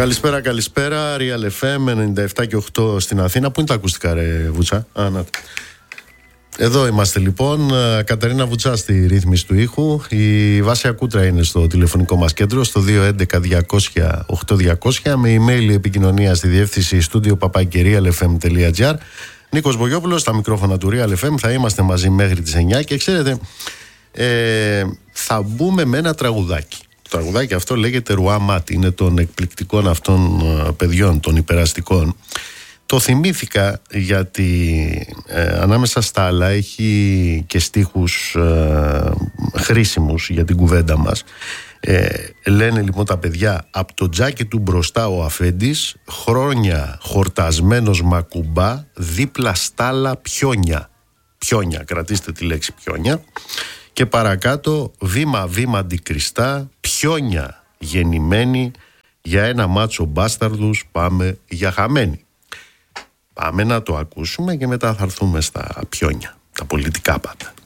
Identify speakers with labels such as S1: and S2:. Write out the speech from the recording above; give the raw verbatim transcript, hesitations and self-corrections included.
S1: Καλησπέρα, καλησπέρα. Real εφ εμ ενενήντα επτά και οκτώ στην Αθήνα. Πού είναι τα ακουστικά, ρε Βουτσά? Α, να. Εδώ είμαστε λοιπόν. Καταρίνα Βουτσά στη ρύθμιση του ήχου. Η Βάσια Κούτρα είναι στο τηλεφωνικό μας κέντρο, στο δύο έντεκα διακόσια οκτώ διακόσια, με email επικοινωνία στη διεύθυνση studio παπάκι real εφ εμ τελεία τζι άρ. Νίκος Μπογιόπουλος στα μικρόφωνα του Real εφ εμ. Θα είμαστε μαζί μέχρι τις εννιά και ξέρετε, ε, θα μπούμε με ένα τραγουδάκι. Το τραγουδάκι αυτό λέγεται Ρουά Μάτι. Είναι των εκπληκτικών αυτών παιδιών, των υπεραστικών. Το θυμήθηκα γιατί ε, ανάμεσα στα άλλα έχει και στίχους ε, χρήσιμους για την κουβέντα μας. Ε, λένε λοιπόν τα παιδιά: «Απ' το τζάκι του μπροστά ο αφέντης, χρόνια χορτασμένος μακουμπά, δίπλα στάλα πιόνια». Πιόνια, κρατήστε τη λέξη πιόνια. Και παρακάτω: «Βήμα βήμα αντικριστά, πιόνια γεννημένοι, για ένα μάτσο μπάσταρδους πάμε για χαμένοι». Πάμε να το ακούσουμε και μετά θα έρθουμε στα πιόνια, τα πολιτικά πάντα.